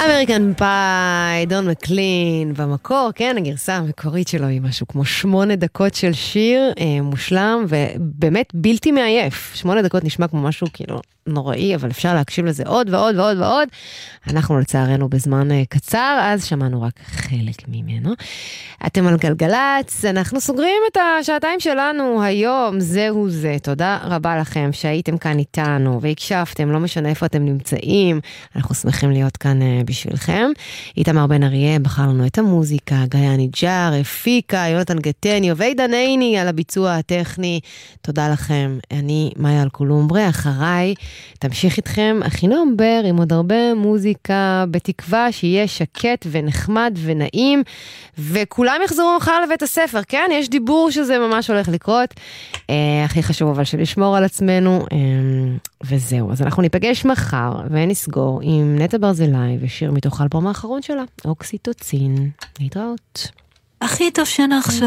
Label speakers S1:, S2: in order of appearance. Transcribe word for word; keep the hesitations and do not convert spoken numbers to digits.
S1: אמריקן פאי, דון מקלין, במקור, כן, הגרסה המקורית שלו היא משהו כמו שמונה דקות של שיר אה, מושלם, ובאמת בלתי מעייף. שמונה דקות נשמע כמו משהו כאילו נוראי, אבל אפשר להקשיב לזה עוד ועוד ועוד ועוד. אנחנו לצערנו בזמן אה, קצר, אז שמענו רק חלק ממנו. אתם על גלגלץ, אנחנו סוגרים את השעתיים שלנו היום, זהו זה. תודה רבה לכם שהייתם כאן איתנו, והקשבתם, לא משנה איפה אתם נמצאים, אנחנו שמחים להיות כאן אה, בשבילכם. איתמר בן אריה בחר לנו את המוזיקה, גיא ניג'אר, הפיקה, יונתן גטני, ועידן עיני על הביצוע הטכני. תודה לכם. אני מאיה אלקולומברה, אחריי תמשיך איתכם אחינועם בר עם עוד הרבה מוזיקה, בתקווה שיהיה שקט ונחמד ונעים, וכולם יחזרו מחר לבית הספר, כן? יש דיבור שזה ממש הולך לקרות. אה, הכי חשוב אבל שלשמור על עצמנו, אה, וזהו. אז אנחנו ניפגש מחר ונסגור עם נטע ברזילי ושיר מתוך האלבום האחרון שלה, אוקסיטוצין. להתראות.
S2: הכי טוב שנחשוב